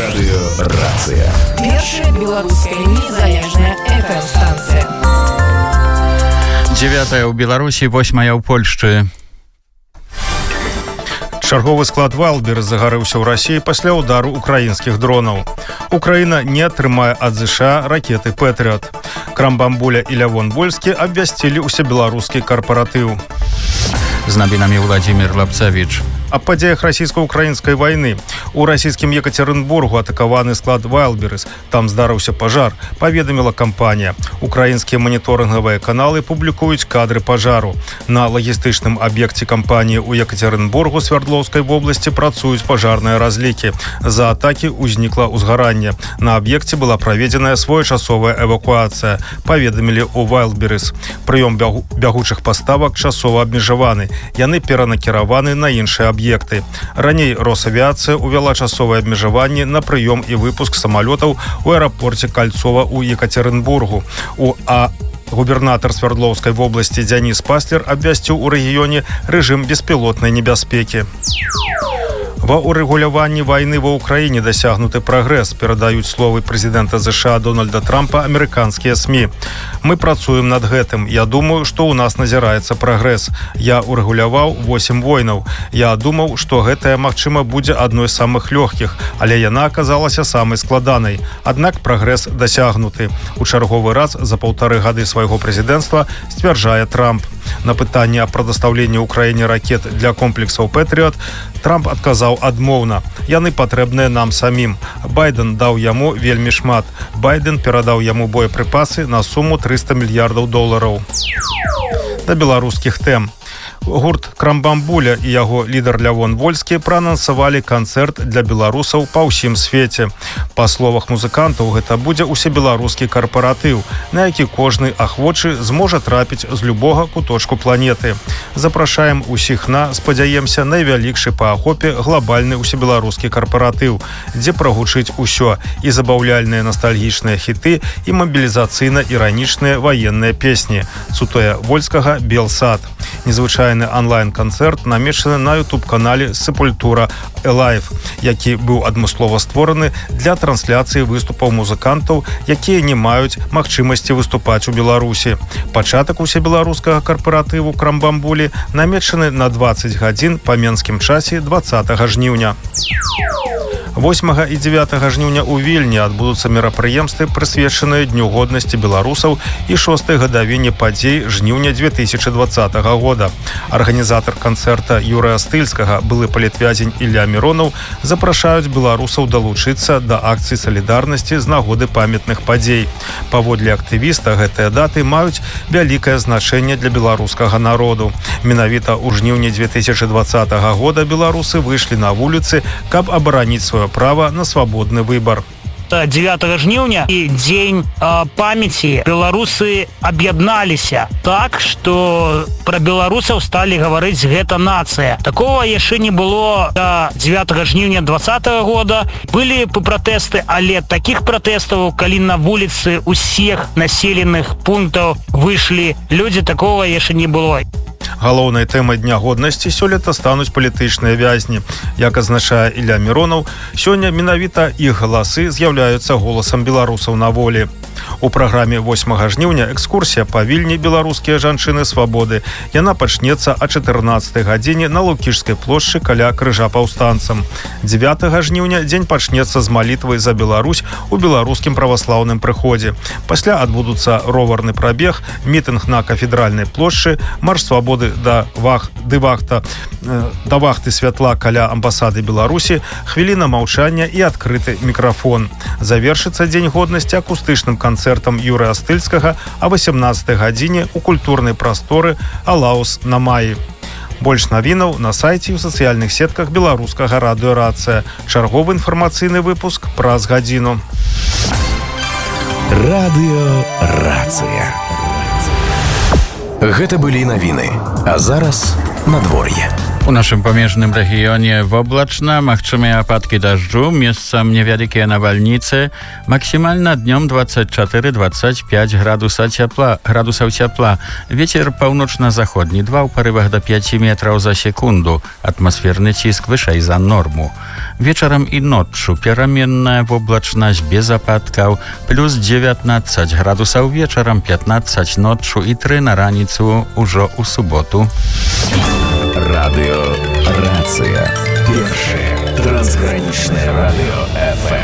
Радыёрацыя. Першая беларуская незалежная FM-станцыя. 9 ў Беларусі, 8 ў Польшчы. Чарговы склад Вайлдберрис загарэўся ў Расіі пасля ўдару украінскіх дронаў. Украіна не атрымае ад ЗША ракеты «Пэтрыот». Крамбамбуля і Лявон Вольскі абвясцілі ўсебеларускі карпаратыў. З навінамі Владзімір Лапцавіч. Аб падзеях расійска-украінскай вайны. У расійскім Екатеринбургу атакаваны склад Вайлдберрис. Там здарыўся пажар, паведаміла кампанія. Украінскія маніторынгавыя каналы публікуюць кадры пажару. На лагістычным аб'екце кампаніі ў Екатеринбургу Свердлоўскай вобласці працуюць пажарныя разлікі. За атакі ўзнікла ўзгаранне. На аб'екце была праведзеная своечасовая эвакуацыя, паведамілі ў Вайлдберрис. Прыём бягучых паставак часова абмежаваны. Яны перанакіраваны на іншыя аб'екты. Раней Росавіацыя увяла часовае абмежаванне на прыём і выпуск самалётаў у аэрапорце Кальцова ў Екатеринбургу. Губернатар Свердлоўскай вобласці Дзяніс Паслер абвясціў у рэгіёне рэжым беспілотнай небяспекі. Ва ўрэгуляванні вайны ва ўкраіне дасягнуты прагрэс, перадаюць словы прэзідэнта ЗША Дональда Трампа амерыканскія СМІ. Мы працуем над гэтым. Я думаю, што ў нас назіраецца прагрэс. Я ўрэгуляваў 8 войнаў. Я думаў, што гэтая, магчыма, будзе адной з самых лёгкіх, але яна аказалася самай складанай. Аднак прагрэс дасягнуты. У чарговы раз за 1,5 гады свайго прэзідэнцтва сцвярджае Трамп. На пытанне аб прадастаўленні ўкраіне ракет для комплексаў «Пэтрыот» Трамп адказаў адмоўна. Яны патрэбныя нам самім. Байден даў яму вельмі шмат. Байден перадаў яму боепрыпасы на суму $300 мільярдаў. Да беларускіх тэм. Гурт Крамбамбуля і яго лідар Лявон Вольскі праанансавалі канцэрт для беларусаў па ўсім свеце. Па словах музыкантаў, гэта будзе усебеларускі карпаратыў, на які кожны ахвочы зможа трапіць з любога куточку планеты. Запрашаем усіх на, спадзяемся, найвялікшы па ахопе глобальны усебеларускі карпаратыў, дзе прагучыць усё, і забаўляльныя ностальгічныя хіты, і мабілізацыйна-іранічныя ваенныя песні. Цутуе Вольскага «Белсад». Незвычайны онлайн-канцэрт намешчаны на YouTube-канале «Сепультура Элайв», які быў адмыслова створаны для трансляцыі выступаў музыкантаў, якія не маюць магчымасці выступаць у Беларусі. Пачатак усебеларускага карпаратыву Крамбамбулі намечаны на 20 гадзін па менскім часе 20 жніўня. 8 і 9 жніўня ў Вільні адбудуцца мерапрыемствы, прысвечаныя Дню годнасці беларусаў і 6-й гадавіне падзей жніўня 2020 года. Арганізатар канцэрта Юрыя Стыльскага, былы палітвязень Ілля Міронаў, запрашаюць беларусаў далучыцца да акцыі салідарнасці з нагоды памятных падзей. Паводле актывіста, гэтыя даты маюць вялікае значэнне для беларускага народу. Менавіта ў жніўні 2020 года беларусы выйшлі на вуліцы, каб абараніць сваё права на свабодны выбар. 9 жніўня і дзень памяці беларусы аб'ядналіся так, што пра беларусаў сталі гаварыць гэта нацыя. Такого яшчэ не было до 9 жніўня 2020 года. Былі пратэсты, але такіх пратэстаў, калі на вуліцы ўсіх населеных пунктаў выйшлі людзі, такого яшчэ не было. Галоўнай тэмай Дня годнасці сёлета стануць палітычныя вязні. Як азначае Ілля Міронаў, сёння менавіта іх галасы з'яўляюцца голасам беларусаў на волі. У праграме 8 жніўня экскурсія па Вільні «Беларускія жанчыны свабоды». Яна пачнецца о 14 гадзіне на Лукішскай плошчы каля крыжа паўстанцам. 9 жніўня дзень пачнецца з малітвай за Беларусь у беларускім праваслаўным прыходзе. Пасля адбудуцца роварны прабег, мітынг на кафедральнай плошчы, марш свабоды да вахты святла каля амбасады Беларусі, хвіліна маўчання і адкрыты мікрафон. Завершыцца дзень годнасці акустычным канцэртам Юрыя Стыльскага о 18 гадзіне у культурнай прасторы «Алаус на маі». Больш навінаў на сайце і ў сацыяльных сетках беларускага радыёрацыя. Чарговы інфармацыйны выпуск праз гадзіну. Радыёрацыя. Гэта былі навіны. А зараз надвор'е. У нашым памежным рэгіёне воблачна, магчымыя ападкі дажджу, месцам невялікія навальніцы, максімальна днём 24-25 градусаў цяпла. Вецер паўночна-заходні, 2 ў парывах до 5 метраў за секунду. Атмасферны ціск вышэй за норму. Вечером и ночью переменная облачность без опадков, плюс 19 градусов вечером, 15 ночью и 3 на раницу уже у субботу. Радио Рація. Перше трансграничное радио ФМ.